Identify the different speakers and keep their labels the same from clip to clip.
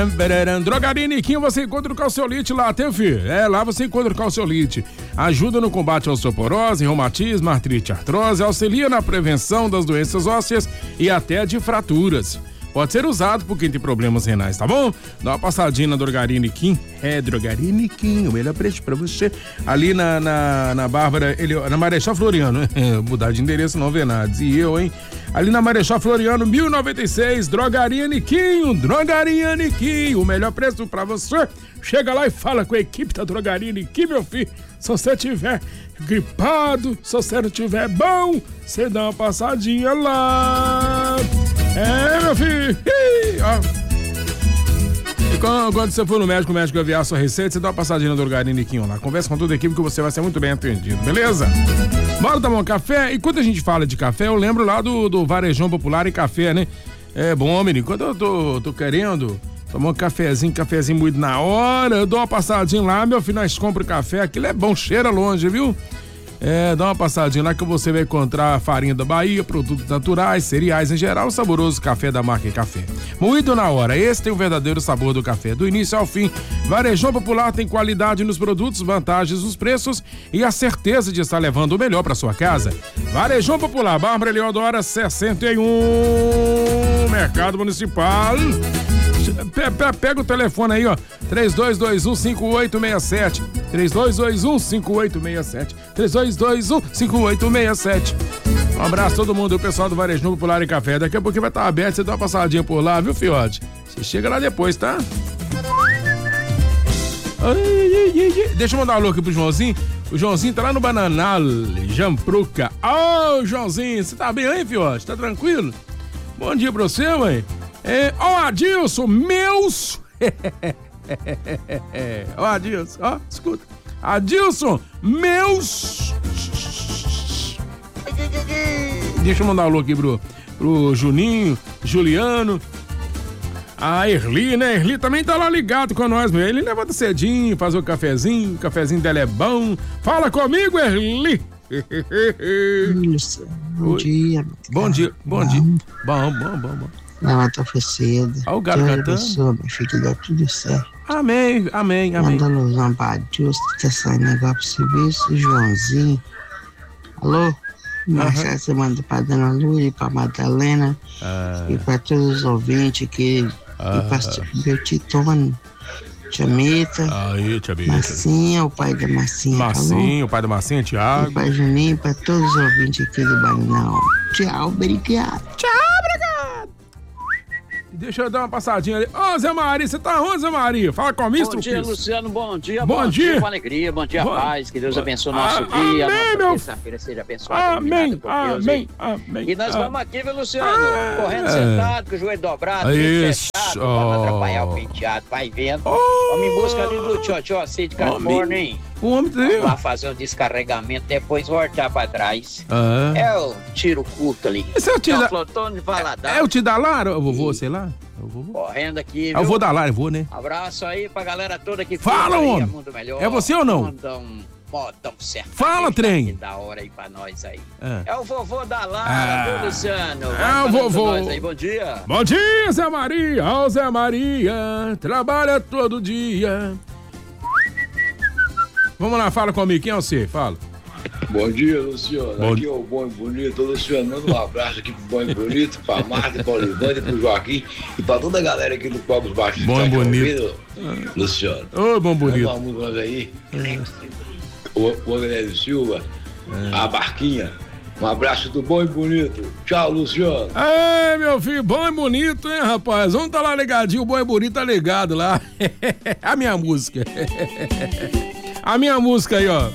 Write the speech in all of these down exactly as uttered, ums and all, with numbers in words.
Speaker 1: Drogaria Niquinho, você encontra o calciolite lá, tem, filho? É, lá você encontra o calciolite. Ajuda no combate à osteoporose, reumatismo, artrite, artrose, auxilia na prevenção das doenças ósseas e até de fraturas. Pode ser usado por quem tem problemas renais, tá bom? Dá uma passadinha na Drogaria Niquim. É, Drogaria Niquim, o melhor preço pra você. Ali na, na, na Bárbara, ele, na Marechal Floriano. Mudar de endereço não vê nada. E eu, hein? Ali na Marechal Floriano, mil e noventa e seis, Drogaria Niquinho, Drogaria Niquinho, o melhor preço pra você. Chega lá e fala com a equipe da Drogaria Niquinho, meu filho. Se você tiver gripado, se você não tiver bom, você dá uma passadinha lá. É, meu filho. Ih, ó. E quando, quando você for no médico, o médico vai enviar a sua receita, você dá uma passadinha na Drogaria Niquinho lá. Conversa com toda a equipe que você vai ser muito bem atendido, beleza? Bora tomar um café? E quando a gente fala de café, eu lembro lá do, do Varejão Popular e Café, né? É bom, menino, quando eu tô, tô querendo tomar um cafezinho, cafezinho muito na hora, eu dou uma passadinha lá, meu filho, nós compra o café, aquilo é bom, cheira longe, viu? É, dá uma passadinha lá que você vai encontrar farinha da Bahia, produtos naturais, cereais em geral, o saboroso café da marca Café. Moído na hora, esse tem o verdadeiro sabor do café, do início ao fim. Varejão Popular tem qualidade nos produtos, vantagens nos preços e a certeza de estar levando o melhor para sua casa. Varejão Popular, Bárbara Leodora sessenta e um, Mercado Municipal. Pega o telefone aí, ó, três dois dois um cinco oito seis sete, três dois dois um cinco oito seis sete, três dois dois um cinco oito seis sete. Um abraço a todo mundo, o pessoal do Varejão Popular e Café. Daqui a pouquinho vai estar aberto, você dá uma passadinha por lá, viu, fiote? Você chega lá depois, tá? Ai, ai, ai, ai. Deixa eu mandar um alô aqui pro Joãozinho. O Joãozinho tá lá no Bananal, Jampruca. Ô, oh, Joãozinho, você tá bem aí, fiote? Tá tranquilo? Bom dia pra você, mãe. É, ó, Adilson, meus. Ó, Adilson, ó, escuta. Adilson, meus. Deixa eu mandar um alô aqui pro, pro Juninho, Juliano. A Erli, né? Erli também tá lá ligado com nós, meu. Ele levanta cedinho, faz o cafezinho, o cafezinho dela é bom. Fala comigo, Erli.
Speaker 2: Isso. Bom dia.
Speaker 1: Bom dia, bom dia. Bom, bom, bom, bom.
Speaker 2: Levanta foi cedo.
Speaker 1: Olha o galo cantando.
Speaker 2: Pessoa, meu filho, que dá tudo certo.
Speaker 1: Amém, amém, amém.
Speaker 2: Manda alusão pra Adilson, que tá saindo agora pro serviço. Joãozinho. Alô? Marcelo, você manda pra Dona Lúcia e pra Madalena. Ah. E pra todos os ouvintes aqui. Ah. E pra meu Titone. Tia Mita.
Speaker 1: Aí, tia Mita.
Speaker 2: Massinha, o pai da Massinha.
Speaker 1: Massinha, o pai da Massinha, Thiago.
Speaker 2: O pai Juninho, pra todos os ouvintes aqui do Bananal. Tchau, obrigado.
Speaker 1: Tchau, obrigado. Deixa eu dar uma passadinha ali. Ô, Zé Maria, você tá onde, Zé Maria? Fala comigo,
Speaker 3: Bom dia, Luciano, bom dia.
Speaker 1: Bom, bom dia.
Speaker 3: Com alegria, bom dia, bom... paz. Que Deus abençoe o nosso
Speaker 1: ah,
Speaker 3: dia.
Speaker 1: Amém,
Speaker 3: a nossa
Speaker 1: meu...
Speaker 3: terça-feira seja abençoada.
Speaker 1: Amém,
Speaker 3: por Deus,
Speaker 1: amém, amém.
Speaker 3: E nós
Speaker 1: ah.
Speaker 3: vamos aqui, viu, Luciano?
Speaker 1: Ah,
Speaker 3: correndo
Speaker 1: é.
Speaker 3: sentado, com o joelho dobrado,
Speaker 1: isso.
Speaker 3: fechado,
Speaker 1: oh.
Speaker 3: pra não atrapalhar o penteado, vai vendo.
Speaker 1: Oh.
Speaker 3: Vamos em busca ali do tchau-tchau, assim de Califórnia, hein?
Speaker 1: O homem tem.
Speaker 3: Vamos lá fazer um descarregamento, depois voltar pra trás.
Speaker 1: Ah.
Speaker 3: É o tiro curto ali.
Speaker 1: Esse é o tiro
Speaker 3: da... de Valadares.
Speaker 1: É, é o tiro da Lara, o vovô, sei lá.
Speaker 3: Correndo aqui, viu?
Speaker 1: Eu vou dar lá, eu vou, né?
Speaker 3: Abraço aí pra galera toda que
Speaker 1: fala, homem!
Speaker 3: Mundo Melhor.
Speaker 1: É você ou não?
Speaker 3: Manda um modão certo.
Speaker 1: Fala, trem!
Speaker 3: Da hora aí pra nós aí.
Speaker 1: É,
Speaker 3: é o vovô da Lara,
Speaker 1: ah.
Speaker 3: viu, Luciano?
Speaker 1: É o vovô.
Speaker 3: Aí. Bom dia.
Speaker 1: Bom dia, Zé Maria. Ó, Zé Maria, trabalha todo dia. Vamos lá, fala comigo. Quem é você? Fala.
Speaker 4: Bom dia, Luciano.
Speaker 1: Bom...
Speaker 4: Aqui é o Bom e Bonito. Luciano, manda um abraço aqui pro Bom e Bonito, pra Marta, pra Olivânia, pro Joaquim e pra toda a galera aqui do Cobos Baixos.
Speaker 1: Bom e
Speaker 4: tá
Speaker 1: Bonito.
Speaker 4: Ouvindo, Luciano.
Speaker 1: Ô, Bom Bonito.
Speaker 4: Manda uma música aí. É. O, o André Silva, é. A Barquinha. Um abraço do Bom e Bonito. Tchau, Luciano.
Speaker 1: Ei, meu filho, Bom e Bonito, hein, rapaz? Vamos tá lá ligadinho, o Bom e Bonito tá ligado lá. A minha música. A minha música aí, ó.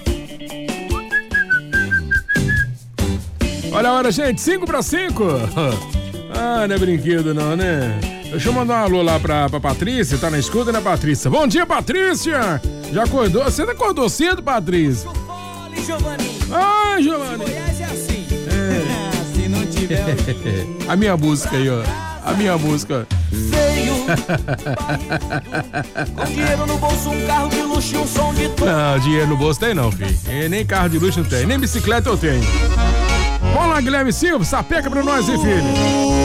Speaker 1: Olha a hora, gente, cinco para cinco. Ah, não é brinquedo não, né? Deixa eu mandar um alô lá pra, pra Patrícia, tá na escuta, né, Patrícia? Bom dia, Patrícia! Já acordou? Você não acordou cedo, Patrícia?
Speaker 5: Olha, Giovanni.
Speaker 1: Ai, Giovanni.
Speaker 5: Goiás é assim. É. Se não tiver...
Speaker 1: A minha música aí, ó. A minha música.
Speaker 5: Veio, com dinheiro no bolso, um carro de luxo e um som de tom.
Speaker 1: Não, dinheiro no bolso tem não, filho. E nem carro de luxo não tem, nem bicicleta eu tenho. Vamos lá, Guilherme Silva, sapeca pra nós, hein, filho?